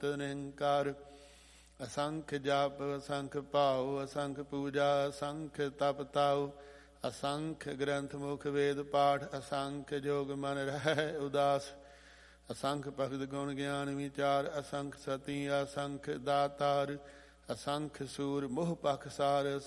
ਅਨੰਤ ਨਿਰੰਕਾਰ। ਅਸੰਖ ਜਪ ਅਸੰਖ ਭਾਉ ਅਸੰਖ ਪੂਜਾ ਅਸੰਖ ਤਪ ਤਾਉ। ਅਸੰਖ ਗ੍ਰੰਥ ਮੁਖ ਵੇਦ ਪਾਠ ਅਸੰਖ ਜੋਗ ਮਨ ਰਹਿ ਉਦਾਸ। ਅਸੰਖ ਭਗਤ ਗੁਣ ਗਿਆਨ ਵਿਚਾਰ ਅਸੰਖ ਸਤੀ ਅਸੰਖ ਦਾਤਾਰ। ਅਸੰਖ ਸੂਰ ਮੋਹ ਪਖਸਾਰ